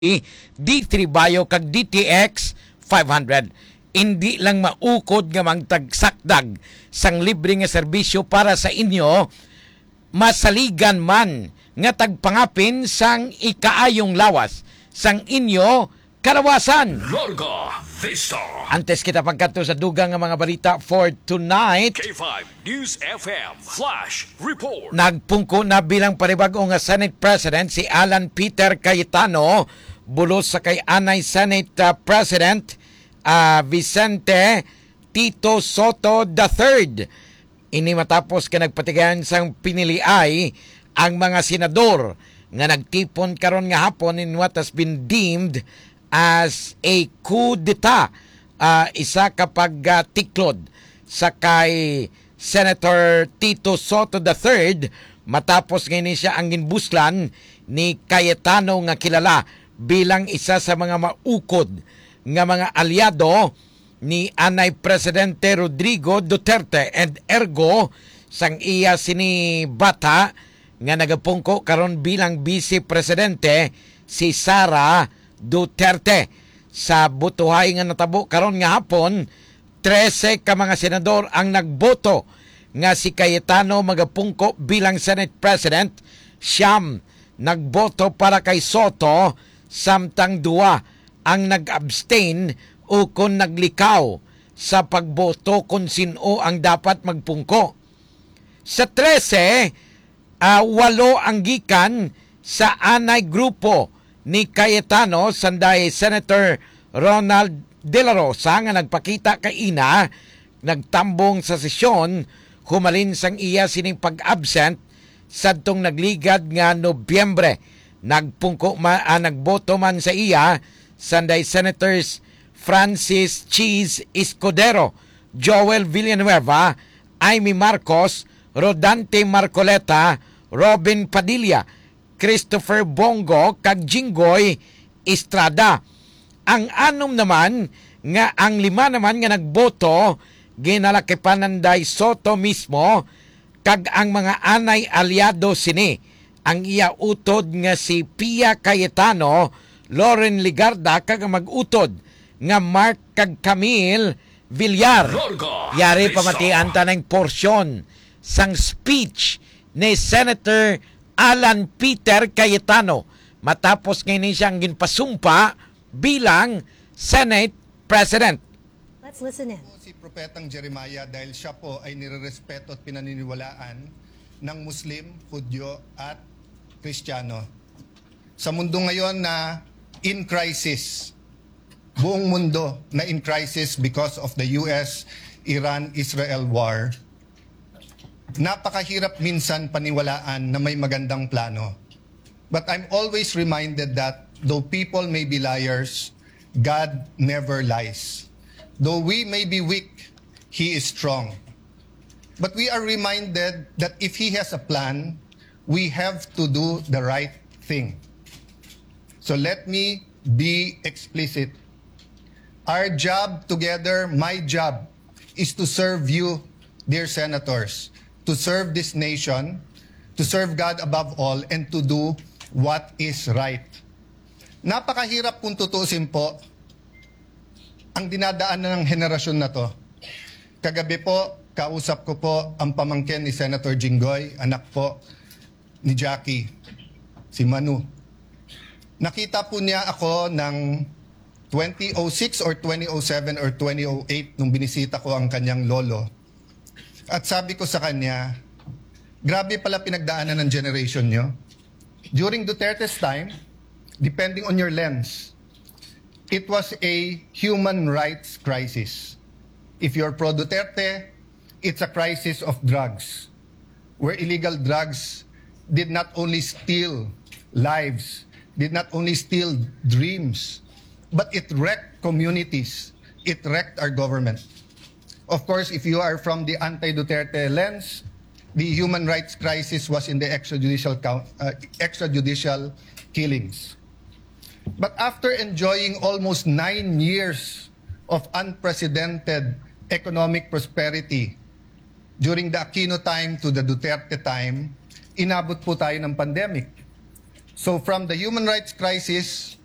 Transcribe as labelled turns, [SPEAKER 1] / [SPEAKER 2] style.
[SPEAKER 1] D3 Bio kag DTX 500. Hindi lang maukod nga magtagsakdag sang libre nga serbisyo para sa inyo, masaligan man nga tagpangapin sang ikaayong lawas sang inyo kalawasan.
[SPEAKER 2] Larga Vista.
[SPEAKER 1] Antes kita pagkanto sa dugang nga mga balita for tonight,
[SPEAKER 2] K5 News FM Flash Report.
[SPEAKER 1] nagpungko na bilang panibag-o nga Senate President si Alan Peter Cayetano bulos sa kay anay Senate President Vicente Tito Soto III. Ini matapos ka nagpatigayan sang piniliay ang mga senador nga nagtipon karon nga hapon in what has been deemed as a coup d'etat, isa kapag tiklod sa kay Senator Tito Soto III matapos ngayon siya ang ginbuslan ni Cayetano nga kilala bilang isa sa mga maukod nga mga aliado ni anay Presidente Rodrigo Duterte and ergo sang iya sini bata nga nagapungko karon bilang Vice Presidente si Sara Duterte. Sa butuhay nga natabo karon nga hapon, 13 ka mga senador ang nagboto nga si Cayetano magapungko bilang Senate President. Siyam nagboto para kay Soto, samtang duwa ang nag-abstain o kung naglikaw sa pagboto kung sino ang dapat magpungko. Sa 13, 8 ang gikan sa anay grupo ni Cayetano, sanday Senator Ronald De La Rosa nga nagpakita kay ina nagtambong sa sesyon humalin sang iya sining pag-absent sadtong nagligad nga Nobyembre. Nagboto man sa iya sanday Senators Francis Cheese Escudero, Joel Villanueva, Amy Marcos, Rodante Marcoleta, Robin Padilla, Christopher Bongo kag Jinggoy Estrada. Ang anom naman nga ang 5 naman nga nagboto ginalakipananday Soto mismo kag ang mga anay aliado sini. Ang iya utod nga si Pia Cayetano, Loren Ligarda kag mag-utod nga Mark kag Camille Villar. Yari pamatian ta ng porsyon sang speech ni Senator Alan Peter Cayetano matapos ngayon siyang ginpasumpa bilang Senate President.
[SPEAKER 3] Let's listen in.
[SPEAKER 4] Si Propetang Jeremiah dahil siya po ay nirerespeto at pinaniniwalaan ng Muslim, Hudyo at Kristiyano. Sa mundo ngayon na in crisis, buong mundo na in crisis because of the US-Iran-Israel war, napakahirap minsan paniwalaan na may magandang plano. But I'm always reminded that though people may be liars, God never lies. Though we may be weak, He is strong. But we are reminded that if He has a plan, we have to do the right thing. So let me be explicit. Our job together, my job, is to serve you, dear senators, to serve this nation, to serve God above all, and to do what is right. Napakahirap kung tutusin po ang dinadaanan ng henerasyon na to. Kagabi po, kausap ko po ang pamangkin ni Senator Jinggoy, anak po ni Jackie, si Manu. Nakita po niya ako ng 2006 or 2007 or 2008 nung binisita ko ang kanyang lolo. At sabi ko sa kanya, grabe pala pinagdaanan ng generation nyo. During Duterte's time, depending on your lens, it was a human rights crisis. If you're pro-Duterte, it's a crisis of drugs, where illegal drugs did not only steal lives, did not only steal dreams, but it wrecked communities, it wrecked our government. Of course, if you are from the anti-Duterte lens, the human rights crisis was in the extrajudicial killings. But after enjoying almost 9 years of unprecedented economic prosperity during the Aquino time to the Duterte time, inabot po tayo ng pandemic. So from the human rights crisis